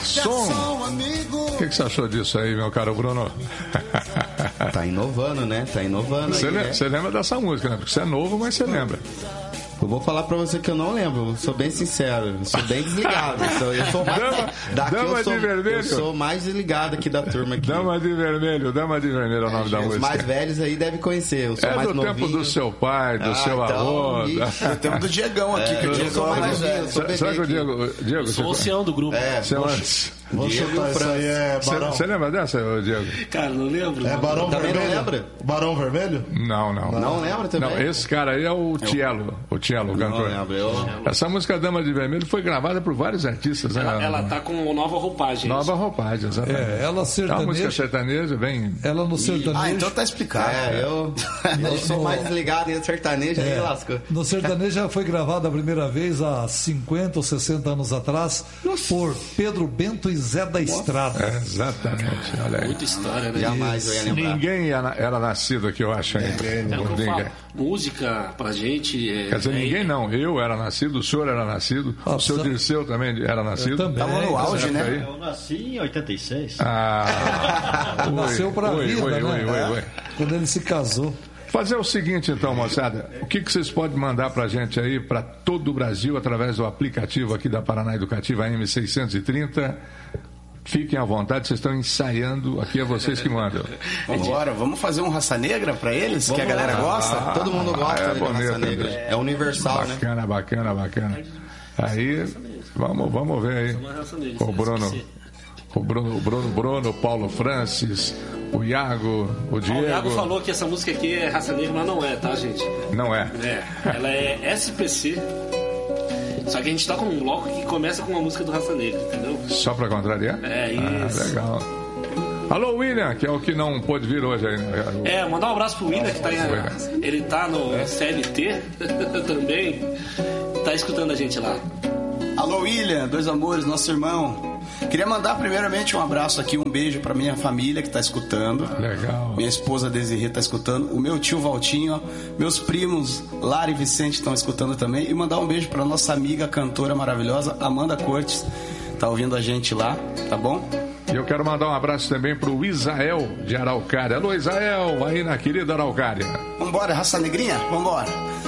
som. O que você achou disso aí, meu caro Bruno? Tá inovando, né? Tá inovando. Você lembra dessa música, né? Porque você é novo, mas você lembra. Eu vou falar pra você que eu não lembro, sou bem sincero, sou bem desligado. Eu sou mais, Dama de Vermelho. Eu sou mais desligado aqui da turma aqui. Dama de Vermelho é o nome da música. Os mais velhos aí devem conhecer. Eu sou mais do novinho. tempo do seu pai, do seu avô. Do tempo do Diegão aqui, que o Diego é mais velho. Será que o Diego... Eu sou o oceano do grupo. Vou chutar isso aí, Barão. Você lembra dessa, Diego? Cara, não lembro. É Barão Também Vermelho? não lembra? Barão Vermelho? Não. Não lembra também? Não, esse cara aí é o Tielo. O Tielo, o cantor. Não lembro. Essa música Dama de Vermelho foi gravada por vários artistas. Ela tá com nova roupagem. Nova roupagem, exatamente. Ela sertaneja. É uma música sertaneja, bem... Ela no sertanejo... Então tá explicado. Eu sou mais desligado em sertanejo, aí lascou. No sertanejo ela foi gravada a primeira vez há 50 ou 60 anos atrás por Pedro Bento e Zé da Estrada. Exatamente, olha aí. Muita história, né? Jamais eu ia lembrar. Ninguém era nascido aqui, eu acho. Música pra gente... Quer dizer, ninguém não. Eu era nascido, o senhor era nascido, o senhor Dirceu também era nascido. Também. Tava no auge, né? Eu nasci em 86. Nasceu pra vida, né? Quando ele se casou. Fazer o seguinte então, moçada, o que vocês podem mandar pra gente aí, pra todo o Brasil, através do aplicativo aqui da Paraná Educativa M630. Fiquem à vontade, vocês estão ensaiando, aqui é vocês que mandam. Agora, vamos fazer um Raça Negra pra eles, que a galera gosta? Todo mundo gosta de Raça Negra. É universal, né? Bacana. Aí, vamos ver aí. O Bruno, Paulo Francis, o Iago, o Diego. O Iago falou que essa música aqui é Raça Negra, mas não é, tá, gente? Não é? Ela é SPC. Só que a gente tá com um bloco que começa com uma música do Raça Negra, entendeu? Só pra contrariar? É isso. Legal. Alô, William, que é o que não pôde vir hoje aí, né? Mandar um abraço pro William, que tá ele tá no CLT também. Tá escutando a gente lá. Alô, William, dois amores, nosso irmão. Queria mandar primeiramente um abraço aqui, um beijo pra minha família que tá escutando. Legal. Minha esposa Desirê tá escutando. O meu tio Valtinho, meus primos Lara e Vicente estão escutando também. E mandar um beijo pra nossa amiga, cantora maravilhosa, Amanda Cortes. Tá ouvindo a gente lá, tá bom? E eu quero mandar um abraço também pro Isael de Araucária. Alô, Isael, aí na querida Araucária. Vambora, Raça Negrinha? Vambora.